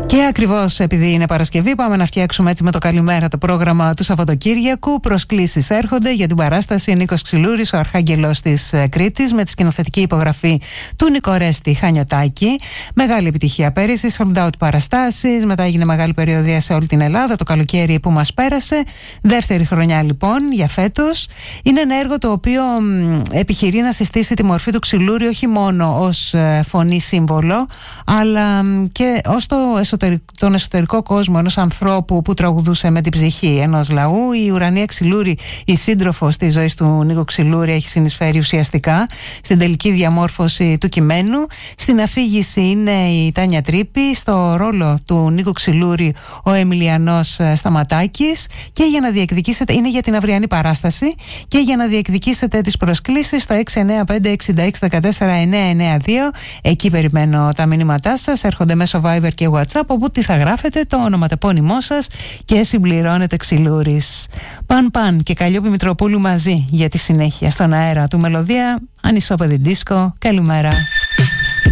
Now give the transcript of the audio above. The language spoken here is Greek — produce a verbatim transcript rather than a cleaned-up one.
Και ακριβώς επειδή είναι Παρασκευή, πάμε να φτιάξουμε έτσι με το καλημέρα το πρόγραμμα του Σαββατοκύριακου. Προσκλήσεις έρχονται για την παράσταση Νίκος Ξυλούρης, ο Αρχάγγελος της Κρήτης, με τη σκηνοθετική υπογραφή του Νικορέστη Χανιωτάκη. Μεγάλη επιτυχία πέρυσι, sold out παραστάσεις. Μετά έγινε μεγάλη περιοδία σε όλη την Ελλάδα το καλοκαίρι που μας πέρασε. Δεύτερη χρονιά λοιπόν για φέτος. Είναι ένα έργο το οποίο μ, επιχειρεί να συστήσει τη μορφή του Ξυλούρη όχι μόνο ως ε, φωνή σύμβολο, αλλά μ, και ως το εσωτερικό τον εσωτερικό κόσμο ενός ανθρώπου που τραγουδούσε με την ψυχή ενός λαού. Η Ουρανία Ξυλούρη, η σύντροφος της ζωής του Νίκου Ξυλούρη, έχει συνεισφέρει ουσιαστικά στην τελική διαμόρφωση του κειμένου. Στην αφήγηση είναι η Τάνια Τρίπη, στο ρόλο του Νίκου Ξυλούρη ο Εμιλιανός Σταματάκης. Και για να διεκδικήσετε, είναι για την αυριανή παράσταση, και για να διεκδικήσετε τις προσκλήσεις στο έξι εννέα πέντε εξήντα έξι δεκατέσσερα εννιακόσια ενενήντα δύο. Εκεί περιμένω τα μηνύματά σας, έρχονται μέσω Viber και WhatsApp, όπου τι θα γράφετε, το ονοματεπώνυμό σας και συμπληρώνετε Ξυλούρης. Παν Παν και Καλλιόπη Μητροπούλου μαζί για τη συνέχεια στον αέρα του Μελωδία. Ανισόπεδη Δίσκο. Καλημέρα.